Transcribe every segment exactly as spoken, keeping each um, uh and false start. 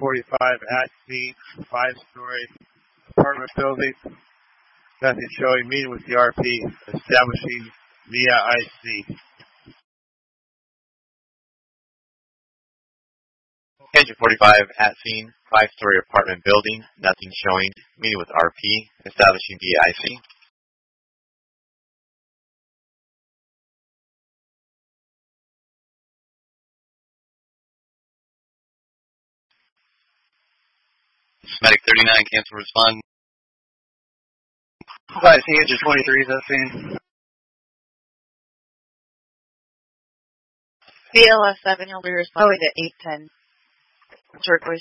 forty-five at scene, five-story apartment building. Nothing showing. Meeting with the R P. Establishing via I C. Engine forty-five at scene, five-story apartment building. Nothing showing. Meeting with R P. Establishing via I C. Medic thirty-nine, cancel respond. I C, engine twenty-three is at scene. B L S seven, he'll be responding to eight ten. Turquoise.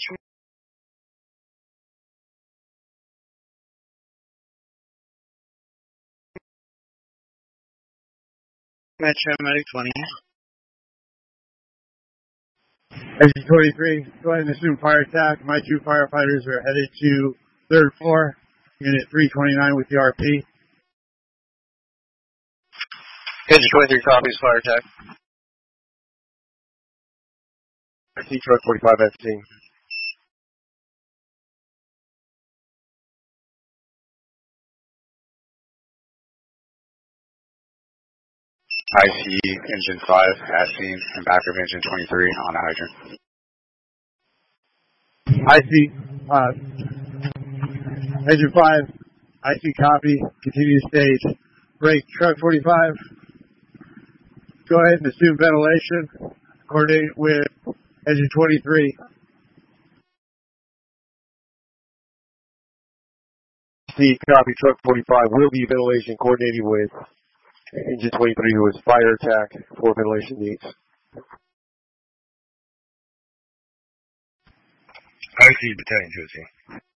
Metro Medic twenty. Engine twenty-three, go ahead and assume fire attack. My two firefighters are headed to third floor, unit three twenty-nine with the R P. Engine twenty-three copies, fire attack. I C truck forty-five at scene. I C engine five at scene and back of engine twenty-three on a hydrant. I C, uh, engine five, I C copy, continue stage. Break, truck forty-five. Go ahead and assume ventilation. Coordinate with engine twenty-three. C copy, truck forty-five will be ventilation coordinating with engine twenty-three, who is fire attack for ventilation needs. I C battalion two C.